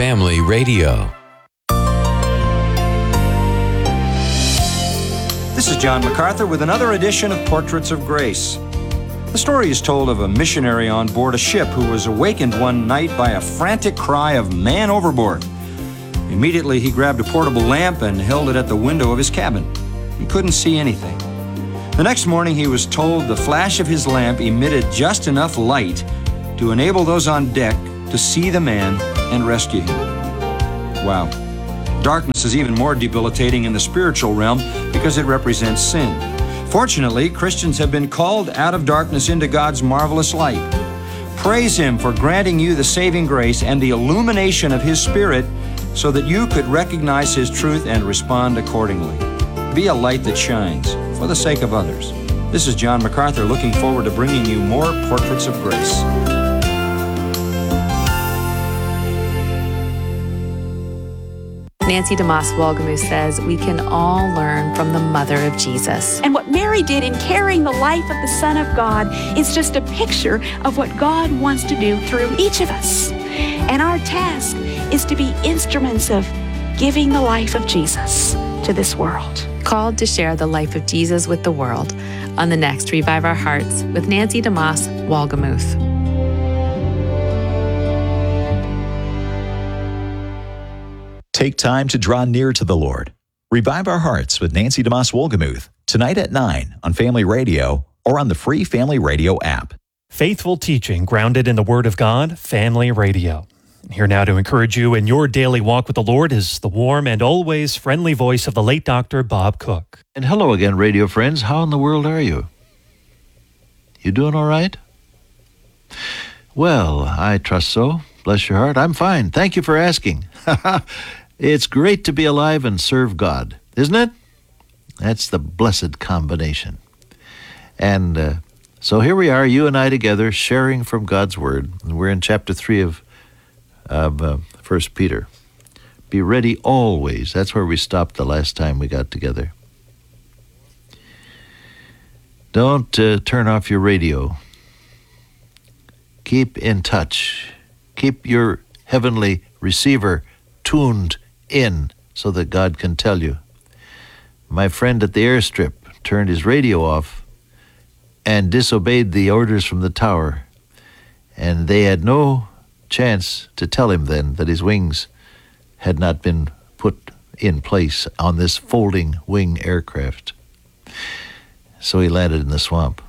Family Radio. This is John MacArthur with another edition of Portraits of Grace. The story is told of a missionary on board a ship who was awakened one night by a frantic cry of "Man overboard!" Immediately, he grabbed a portable lamp and held it at the window of his cabin. He couldn't see anything. The next morning, he was told the flash of his lamp emitted just enough light to enable those on deck to see the man and rescue him. Wow. Darkness is even more debilitating in the spiritual realm because it represents sin. Fortunately, Christians have been called out of darkness into God's marvelous light. Praise Him for granting you the saving grace and the illumination of His Spirit so that you could recognize His truth and respond accordingly. Be a light that shines for the sake of others. This is John MacArthur looking forward to bringing you more Portraits of Grace. Nancy DeMoss Wolgemuth says we can all learn from the mother of Jesus. And what Mary did in carrying the life of the Son of God is just a picture of what God wants to do through each of us. And our task is to be instruments of giving the life of Jesus to this world. Called to share the life of Jesus with the world on the next Revive Our Hearts with Nancy DeMoss Wolgemuth. Take time to draw near to the Lord. Revive Our Hearts with Nancy DeMoss Wolgemuth, tonight at 9 on Family Radio or on the free Family Radio app. Faithful teaching grounded in the Word of God, Family Radio. Here now to encourage you in your daily walk with the Lord is the warm and always friendly voice of the late Dr. Bob Cook. And hello again, radio friends. How in the world are you? You doing all right? Well, I trust so. Bless your heart. I'm fine. Thank you for asking. It's great to be alive and serve God, isn't it? That's the blessed combination. And so here we are, you and I together, sharing from God's Word. And we're in chapter 3 of 1 Peter. Be ready always. That's where we stopped the last time we got together. Don't turn off your radio. Keep in touch. Keep your heavenly receiver tuned in so that God can tell you. My friend at the airstrip turned his radio off and disobeyed the orders from the tower, and they had no chance to tell him then that his wings had not been put in place on this folding wing aircraft. So he landed in the swamp.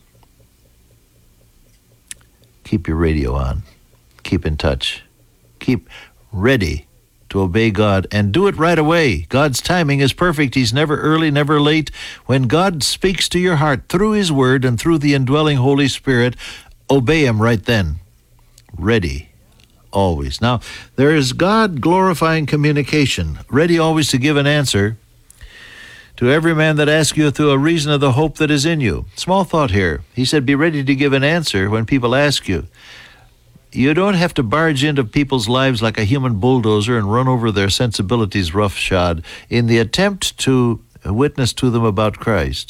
Keep your radio on. Keep in touch. Keep ready to obey God, and do it right away. God's timing is perfect. He's never early, never late. When God speaks to your heart through His Word and through the indwelling Holy Spirit, obey Him right then. Ready always. Now, there is God-glorifying communication, ready always to give an answer to every man that asks you through a reason of the hope that is in you. Small thought here. He said, be ready to give an answer when people ask you. You don't have to barge into people's lives like a human bulldozer and run over their sensibilities roughshod in the attempt to witness to them about Christ.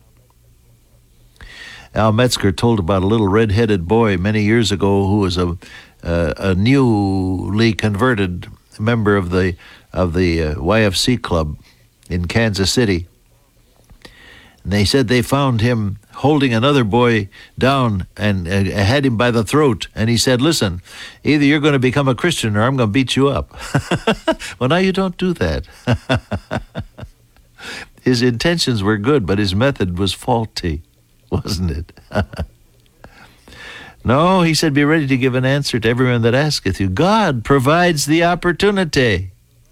Al Metzger told about a little red-headed boy many years ago who was a newly converted member of the YFC club in Kansas City. And they said they found him holding another boy down and had him by the throat. And he said, listen, either you're going to become a Christian or I'm going to beat you up. Well, now you don't do that. His intentions were good, but his method was faulty, wasn't it? No, he said, be ready to give an answer to everyone that asketh you. God provides the opportunity.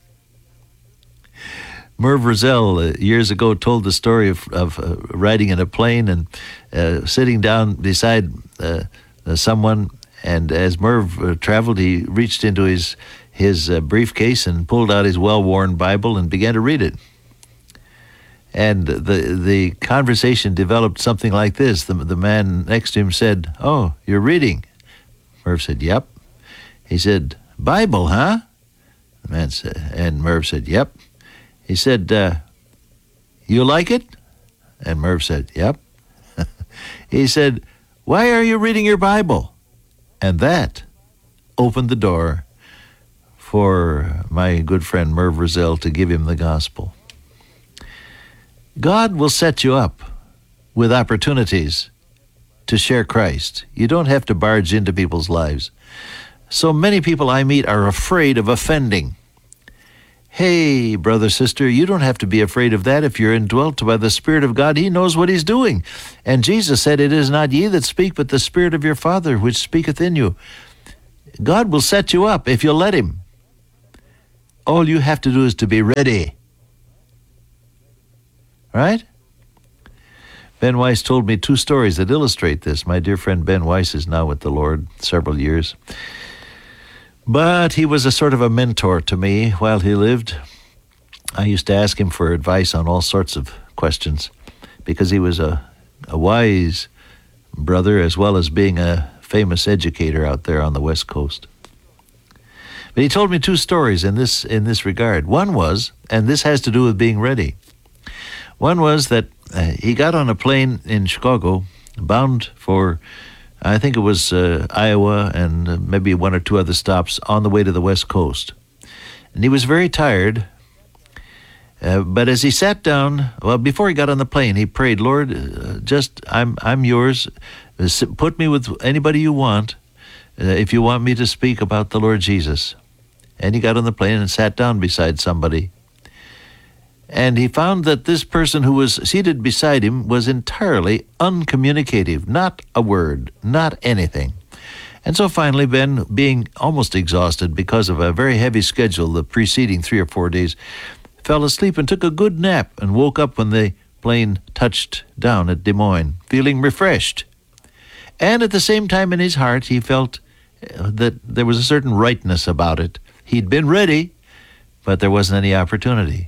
Merv Roselle years ago told the story of riding in a plane and sitting down beside someone, and as Merv traveled, he reached into his briefcase and pulled out his well-worn Bible and began to read it. And the conversation developed something like this. The man next to him said, "Oh, you're reading?" Merv said, "Yep." He said, "Bible, huh?" The man said, and Merv said, "Yep." He said, "You like it?" And Merv said, "Yep." He said, "Why are you reading your Bible?" And that opened the door for my good friend Merv Rizal to give him the gospel. God will set you up with opportunities to share Christ. You don't have to barge into people's lives. So many people I meet are afraid of offending. Hey, brother, sister, you don't have to be afraid of that if you're indwelt by the Spirit of God. He knows what he's doing. And Jesus said, "It is not ye that speak, but the Spirit of your Father which speaketh in you." God will set you up if you'll let him. All you have to do is to be ready. Right? Ben Weiss told me 2 stories that illustrate this. My dear friend Ben Weiss is now with the Lord several years. But he was a sort of a mentor to me while he lived. I used to ask him for advice on all sorts of questions because he was a wise brother as well as being a famous educator out there on the West Coast. But he told me 2 stories in this regard. One was, and this has to do with being ready. One was that he got on a plane in Chicago bound for, I think it was Iowa and maybe 1 or 2 other stops on the way to the West Coast. And he was very tired. But as he sat down, well, before he got on the plane, he prayed, "Lord, I'm yours. Put me with anybody you want if you want me to speak about the Lord Jesus." And he got on the plane and sat down beside somebody. And he found that this person who was seated beside him was entirely uncommunicative, not a word, not anything. And so finally, Ben, being almost exhausted because of a very heavy schedule the preceding 3 or 4 days, fell asleep and took a good nap and woke up when the plane touched down at Des Moines, feeling refreshed. And at the same time in his heart, he felt that there was a certain rightness about it. He'd been ready, but there wasn't any opportunity.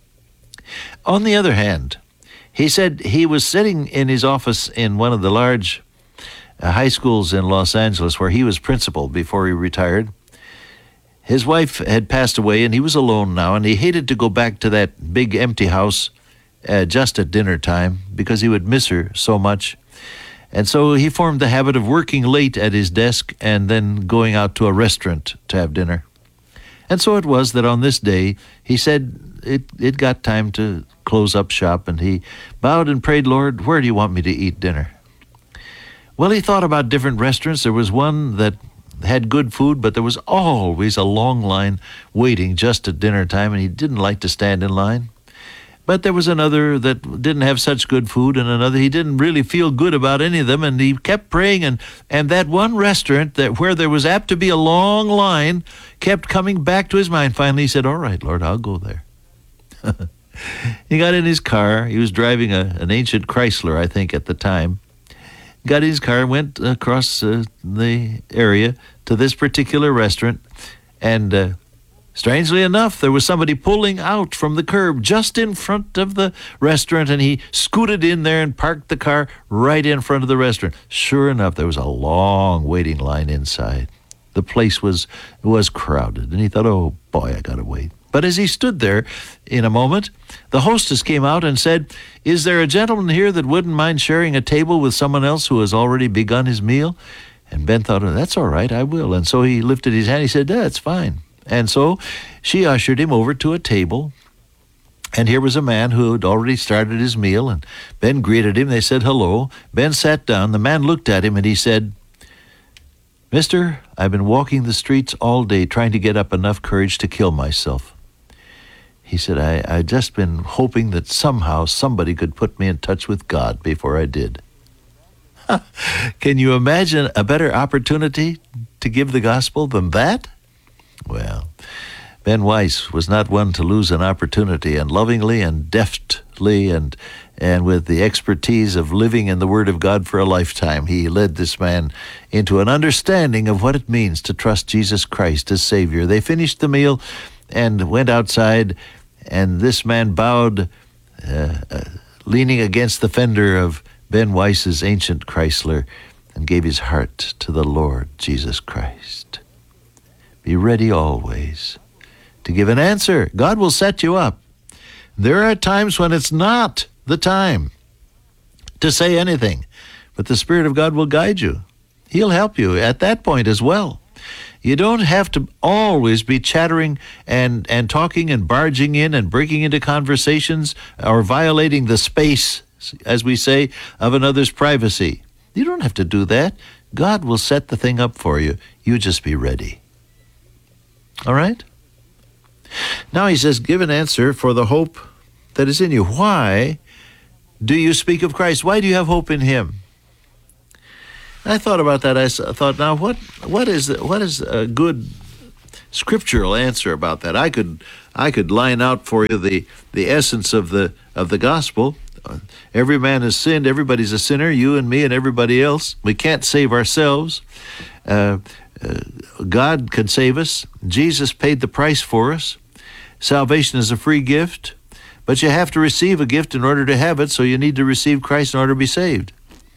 On the other hand, he said he was sitting in his office in one of the large high schools in Los Angeles where he was principal before he retired. His wife had passed away and he was alone now, and he hated to go back to that big empty house just at dinner time because he would miss her so much. And so he formed the habit of working late at his desk and then going out to a restaurant to have dinner. And so it was that on this day, he said it got time to close up shop, and he bowed and prayed, "Lord, where do you want me to eat dinner?" Well, he thought about different restaurants. There was one that had good food, but there was always a long line waiting just at dinner time, and he didn't like to stand in line. But there was another that didn't have such good food, and another he didn't really feel good about any of them, and he kept praying, and that one restaurant that where there was apt to be a long line kept coming back to his mind. Finally, he said, "All right, Lord, I'll go there." He got in his car. He was driving an ancient Chrysler, I think, at the time. Got in his car, went across the area to this particular restaurant, and strangely enough, there was somebody pulling out from the curb just in front of the restaurant, and he scooted in there and parked the car right in front of the restaurant. Sure enough, there was a long waiting line inside. The place was crowded, and he thought, "Oh, boy, I gotta wait." But as he stood there in a moment, the hostess came out and said, "Is there a gentleman here that wouldn't mind sharing a table with someone else who has already begun his meal?" And Ben thought, "Oh, that's all right, I will." And so he lifted his hand. He said, "That's fine." And so she ushered him over to a table. And here was a man who had already started his meal. And Ben greeted him. They said hello. Ben sat down. The man looked at him and he said, "Mister, I've been walking the streets all day trying to get up enough courage to kill myself." He said, I'd just been hoping that somehow somebody could put me in touch with God before I did. Can you imagine a better opportunity to give the gospel than that? Well, Ben Weiss was not one to lose an opportunity, and lovingly and deftly and with the expertise of living in the Word of God for a lifetime, he led this man into an understanding of what it means to trust Jesus Christ as Savior. They finished the meal and went outside, and this man bowed, leaning against the fender of Ben Weiss's ancient Chrysler, and gave his heart to the Lord Jesus Christ. Be ready always to give an answer. God will set you up. There are times when it's not the time to say anything, but the Spirit of God will guide you. He'll help you at that point as well. You don't have to always be chattering and talking and barging in and breaking into conversations or violating the space, as we say, of another's privacy. You don't have to do that. God will set the thing up for you. You just be ready. All right? Now he says, give an answer for the hope that is in you. Why do you speak of Christ? Why do you have hope in him? I thought about that. I thought, now what is a good scriptural answer about that? I could line out for you the essence of the gospel. Every man has sinned. Everybody's a sinner. You and me and everybody else. We can't save ourselves. God can save us. Jesus paid the price for us. Salvation is a free gift, but you have to receive a gift in order to have it. So you need to receive Christ in order to be saved.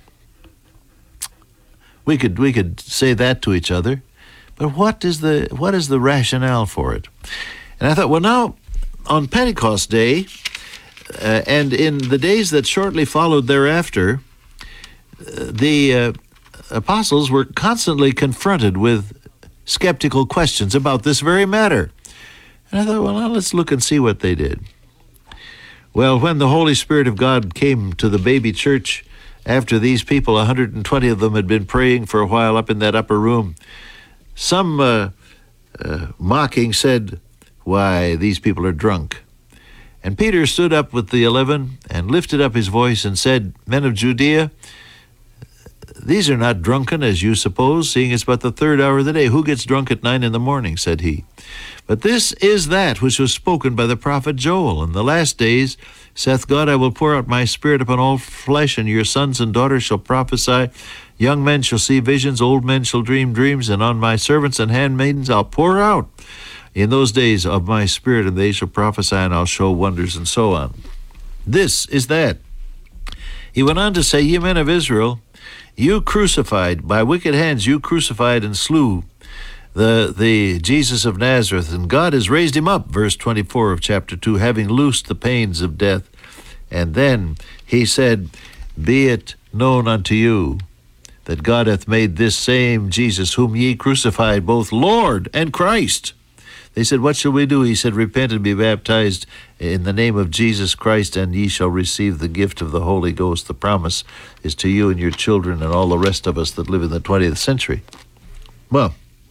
We could say that to each other, but what is the rationale for it? And I thought, well, now on Pentecost Day, and in the days that shortly followed thereafter, the apostles were constantly confronted with skeptical questions about this very matter. And I thought, well, now let's look and see what they did. Well, when the Holy Spirit of God came to the baby church, after these people, 120 of them, had been praying for a while up in that upper room, some mocking said, why, these people are drunk. And Peter stood up with the 11 and lifted up his voice and said, men of Judea, these are not drunken as you suppose, seeing it's but the third hour of the day. Who gets drunk at 9 a.m, said he. But this is that which was spoken by the prophet Joel. In the last days, saith God, I will pour out my spirit upon all flesh, and your sons and daughters shall prophesy. Young men shall see visions, old men shall dream dreams, and on my servants and handmaidens I'll pour out in those days of my spirit, and they shall prophesy, and I'll show wonders, and so on. This is that. He went on to say, ye men of Israel, you crucified, by wicked hands you crucified and slew the Jesus of Nazareth, and God has raised him up, verse 24 of chapter 2, having loosed the pains of death. And then he said, be it known unto you that God hath made this same Jesus, whom ye crucified, both Lord and Christ. They said, what shall we do? He said, repent and be baptized in the name of Jesus Christ, and ye shall receive the gift of the Holy Ghost. The promise is to you and your children and all the rest of us that live in the 20th century. Well,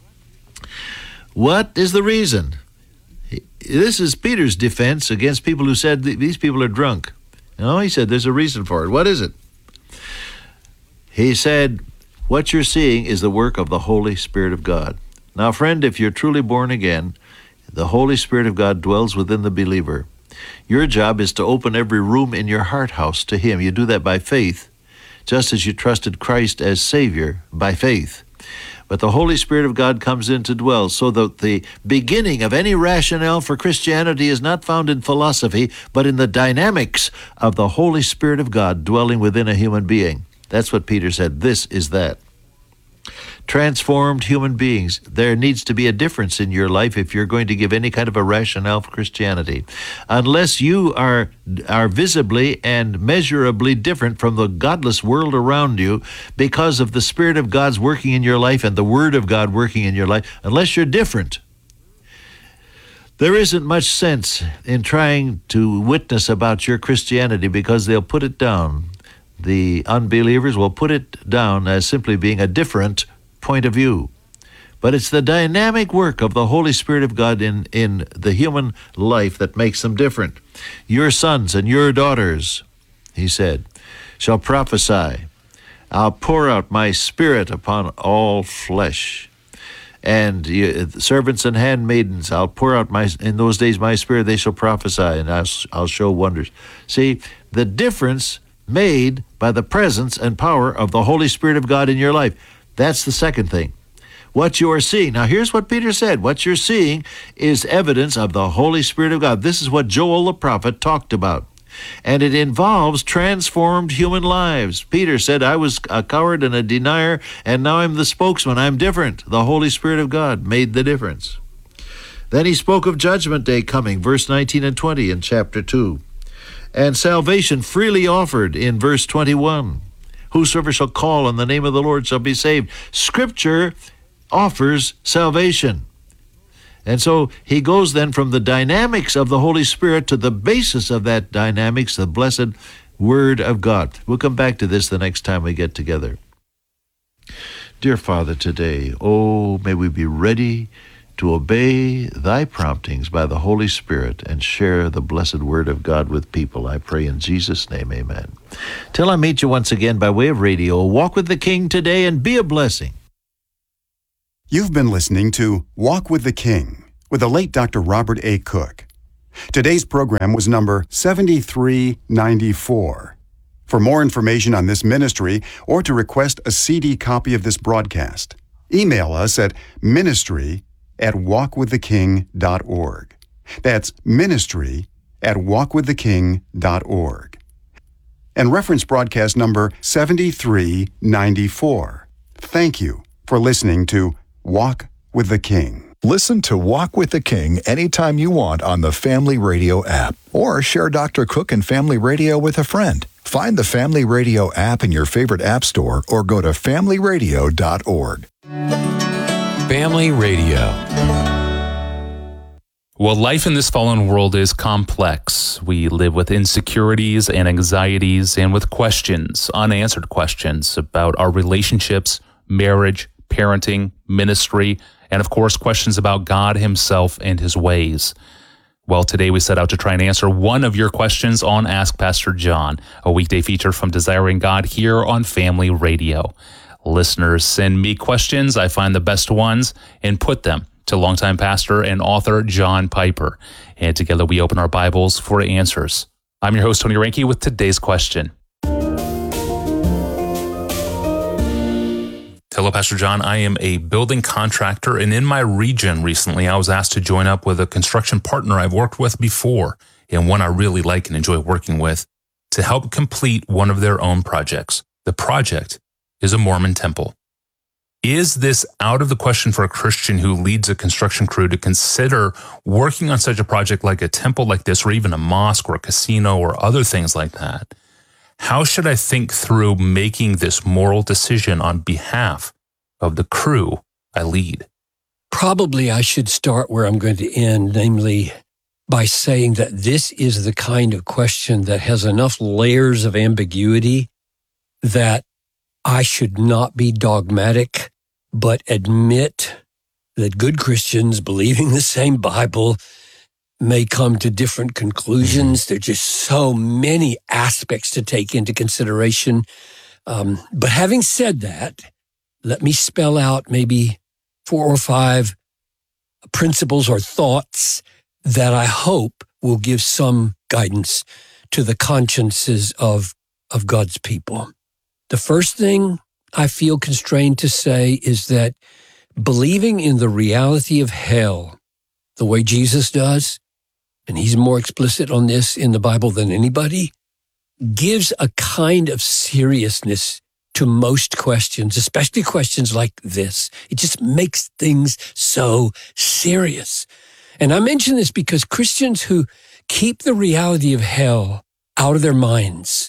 what is the reason? This is Peter's defense against people who said these people are drunk. No, he said there's a reason for it. What is it? He said, what you're seeing is the work of the Holy Spirit of God. Now, friend, if you're truly born again, the Holy Spirit of God dwells within the believer. Your job is to open every room in your heart house to him. You do that by faith, just as you trusted Christ as Savior by faith. But the Holy Spirit of God comes in to dwell, so that the beginning of any rationale for Christianity is not found in philosophy, but in the dynamics of the Holy Spirit of God dwelling within a human being. That's what Peter said. This is that. Transformed human beings. There needs to be a difference in your life if you're going to give any kind of a rationale for Christianity. Unless you are visibly and measurably different from the godless world around you because of the Spirit of God's working in your life and the Word of God working in your life, unless you're different, there isn't much sense in trying to witness about your Christianity, because they'll put it down. The unbelievers will put it down as simply being a different point of view. But it's the dynamic work of the Holy Spirit of God in the human life that makes them different. Your sons and your daughters, he said, shall prophesy. I'll pour out my spirit upon all flesh. And servants and handmaidens, I'll pour out in those days my spirit, they shall prophesy, and I'll show wonders. See, the difference made by the presence and power of the Holy Spirit of God in your life. That's the second thing. What you are seeing. Now, here's what Peter said. What you're seeing is evidence of the Holy Spirit of God. This is what Joel the prophet talked about. And it involves transformed human lives. Peter said, I was a coward and a denier, and now I'm the spokesman. I'm different. The Holy Spirit of God made the difference. Then he spoke of Judgment Day coming, verse 19 and 20 in chapter 2. And salvation freely offered in verse 21. Whosoever shall call on the name of the Lord shall be saved. Scripture offers salvation. And so he goes then from the dynamics of the Holy Spirit to the basis of that dynamics, the blessed Word of God. We'll come back to this the next time we get together. Dear Father, today, may we be ready to obey thy promptings by the Holy Spirit and share the blessed Word of God with people. I pray in Jesus' name, amen. Till I meet you once again by way of radio, walk with the King today and be a blessing. You've been listening to Walk with the King with the late Dr. Robert A. Cook. Today's program was number 7394. For more information on this ministry or to request a CD copy of this broadcast, email us at ministry@walkwiththeking.org. That's ministry@walkwiththeking.org. And reference broadcast number 7394. Thank you for listening to Walk with the King. Listen to Walk with the King anytime you want on the Family Radio app, or share Dr. Cook and Family Radio with a friend. Find the Family Radio app in your favorite app store or go to familyradio.org. Family Radio. Well, life in this fallen world is complex. We live with insecurities and anxieties and with questions, unanswered questions about our relationships, marriage, parenting, ministry, and of course, questions about God himself and his ways. Well, today we set out to try and answer one of your questions on Ask Pastor John, a weekday feature from Desiring God here on Family Radio. Listeners send me questions. I find the best ones and put them to longtime pastor and author John Piper. And together we open our Bibles for answers. I'm your host, Tony Reinke, with today's question. Hello, Pastor John. I am a building contractor, and in my region recently, I was asked to join up with a construction partner I've worked with before, and one I really like and enjoy working with, to help complete one of their own projects. The project is a Mormon temple. Is this out of the question for a Christian who leads a construction crew to consider working on such a project like a temple like this, or even a mosque or a casino or other things like that? How should I think through making this moral decision on behalf of the crew I lead? Probably I should start where I'm going to end, namely by saying that this is the kind of question that has enough layers of ambiguity that I should not be dogmatic, but admit that good Christians believing the same Bible may come to different conclusions. There are just so many aspects to take into consideration. But having said that, let me spell out maybe 4 or 5 principles or thoughts that I hope will give some guidance to the consciences of God's people. The first thing I feel constrained to say is that believing in the reality of hell, the way Jesus does, and he's more explicit on this in the Bible than anybody, gives a kind of seriousness to most questions, especially questions like this. It just makes things so serious. And I mention this because Christians who keep the reality of hell out of their minds,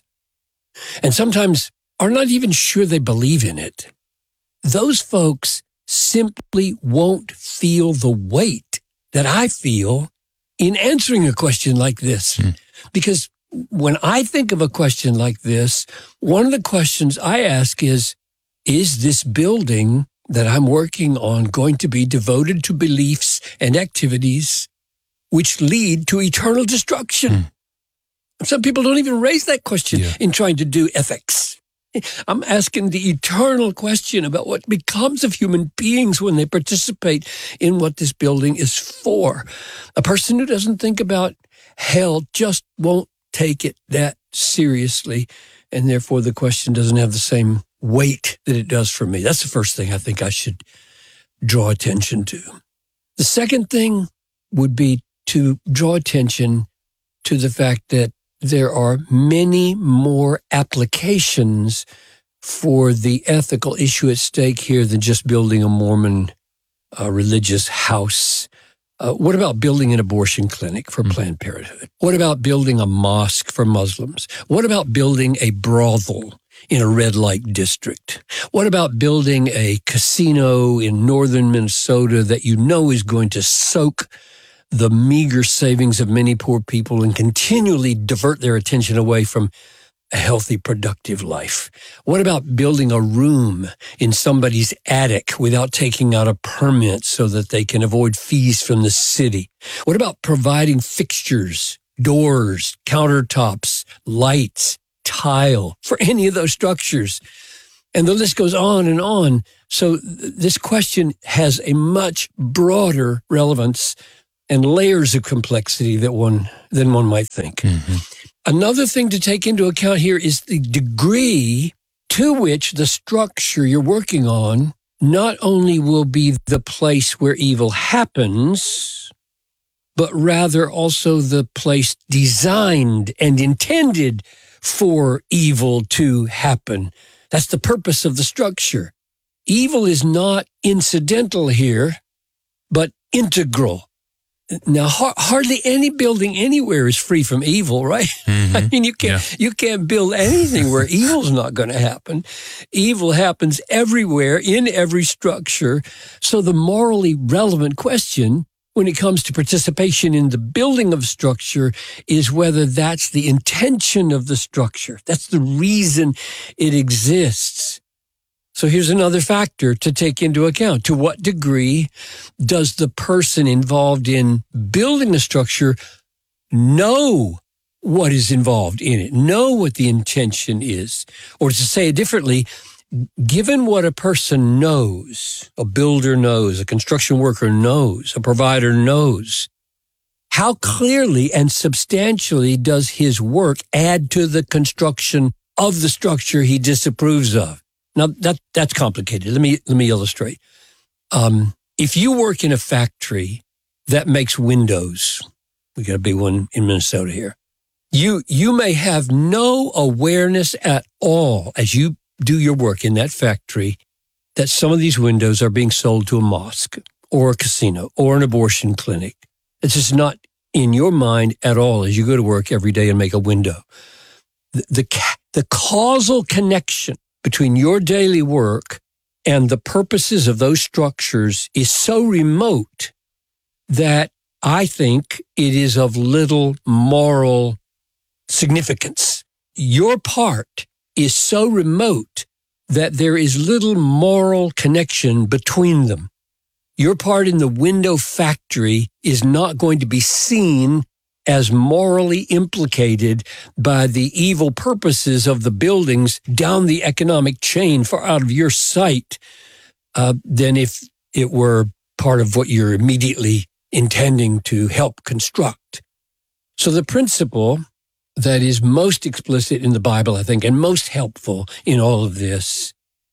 and sometimes are not even sure they believe in it, those folks simply won't feel the weight that I feel in answering a question like this. Because when I think of a question like this, one of the questions I ask is this building that I'm working on going to be devoted to beliefs and activities which lead to eternal destruction? Some people don't even raise that question in trying to do ethics. I'm asking the eternal question about what becomes of human beings when they participate in what this building is for. A person who doesn't think about hell just won't take it that seriously, and therefore the question doesn't have the same weight that it does for me. That's the first thing I think I should draw attention to. The second thing would be to draw attention to the fact that there are many more applications for the ethical issue at stake here than just building a Mormon religious house. What about building an abortion clinic for Planned Parenthood? What about building a mosque for Muslims? What about building a brothel in a red light district? What about building a casino in northern Minnesota that you know is going to soak the meager savings of many poor people and continually divert their attention away from a healthy, productive life? What about building a room in somebody's attic without taking out a permit so that they can avoid fees from the city? What about providing fixtures, doors, countertops, lights, tile for any of those structures? And the list goes on and on. So this question has a much broader relevance and layers of complexity than one might think. Mm-hmm. Another thing to take into account here is the degree to which the structure you're working on not only will be the place where evil happens, but rather also the place designed and intended for evil to happen. That's the purpose of the structure. Evil is not incidental here, but integral. Now, hardly any building anywhere is free from evil, right? Mm-hmm. I mean, you can't build anything where evil's not going to happen. Evil happens everywhere, in every structure. So the morally relevant question when it comes to participation in the building of structure is whether that's the intention of the structure. That's the reason it exists. So here's another factor to take into account. To what degree does the person involved in building the structure know what is involved in it, know what the intention is? Or to say it differently, given what a person knows, a builder knows, a construction worker knows, a provider knows, how clearly and substantially does his work add to the construction of the structure he disapproves of? Now, that's complicated. Let me illustrate. If you work in a factory that makes windows, we got a big one in Minnesota here, you may have no awareness at all as you do your work in that factory that some of these windows are being sold to a mosque or a casino or an abortion clinic. It's just not in your mind at all as you go to work every day and make a window. The causal connection between your daily work and the purposes of those structures is so remote that I think it is of little moral significance. Your part is so remote that there is little moral connection between them. Your part in the window factory is not going to be seen as morally implicated by the evil purposes of the buildings down the economic chain far out of your sight than if it were part of what you're immediately intending to help construct. So the principle that is most explicit in the Bible, I think, and most helpful in all of this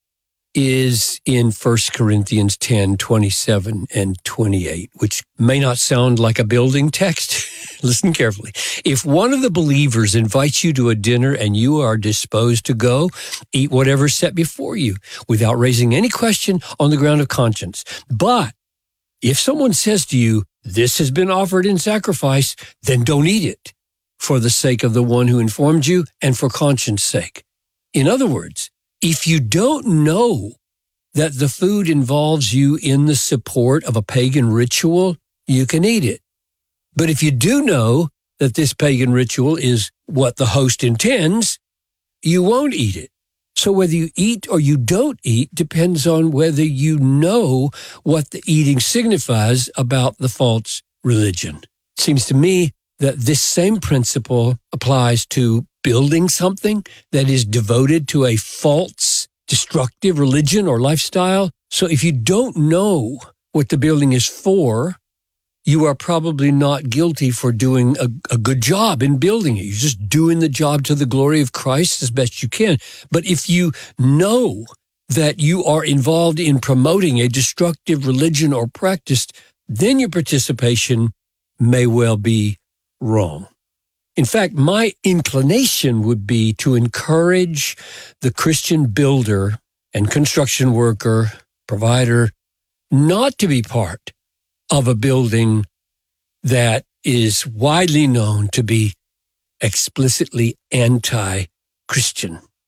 is in 1 Corinthians 10, 27 and 28, which may not sound like a building text. Listen carefully. If one of the believers invites you to a dinner and you are disposed to go, eat whatever is set before you without raising any question on the ground of conscience. But if someone says to you, this has been offered in sacrifice, then don't eat it for the sake of the one who informed you and for conscience sake. In other words, if you don't know that the food involves you in the support of a pagan ritual, you can eat it. But if you do know that this pagan ritual is what the host intends, you won't eat it. So whether you eat or you don't eat depends on whether you know what the eating signifies about the false religion. It seems to me that this same principle applies to building something that is devoted to a false, destructive religion or lifestyle. So if you don't know what the building is for, you are probably not guilty for doing a good job in building it. You're just doing the job to the glory of Christ as best you can. But if you know that you are involved in promoting a destructive religion or practice, then your participation may well be wrong. In fact, my inclination would be to encourage the Christian builder and construction worker, provider, not to be part of a building that is widely known to be explicitly anti-Christian.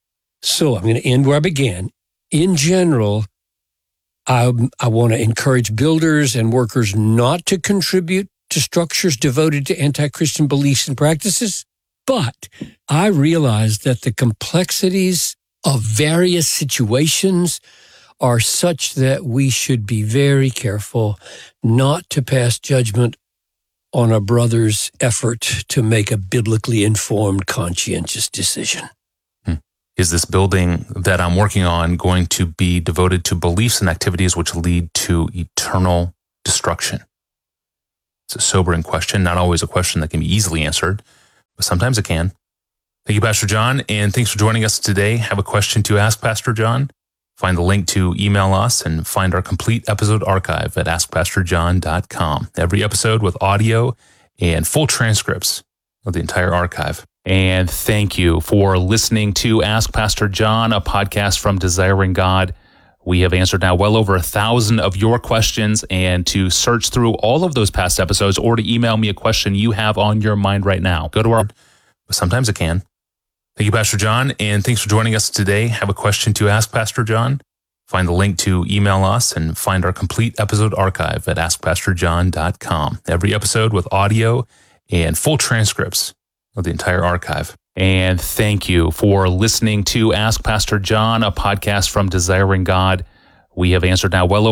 So I'm going to end where I began. In general, I want to encourage builders and workers not to contribute to structures devoted to anti-Christian beliefs and practices. But I realize that the complexities of various situations are such that we should be very careful not to pass judgment on a brother's effort to make a biblically informed, conscientious decision. Is this building that I'm working on going to be devoted to beliefs and activities which lead to eternal destruction? It's a sobering question, not always a question that can be easily answered, but sometimes it can. Thank you, Pastor John, and thanks for joining us today. Have a question to ask Pastor John? Find the link to email us and find our complete episode archive at askpastorjohn.com. Every episode with audio and full transcripts of the entire archive. And thank you for listening to Ask Pastor John, a podcast from Desiring God. We have answered now well over 1,000 of your questions, and to search through all of those past episodes or to email me a question you have on your mind right now, go to our, sometimes it can. Thank you, Pastor John, and thanks for joining us today. Have a question to ask Pastor John? Find the link to email us and find our complete episode archive at askpastorjohn.com. Every episode with audio and full transcripts of the entire archive. And thank you for listening to Ask Pastor John, a podcast from Desiring God. We have answered now well over